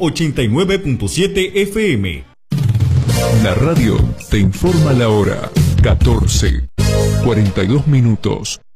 89.7 FM. La radio te informa la hora. 14:42.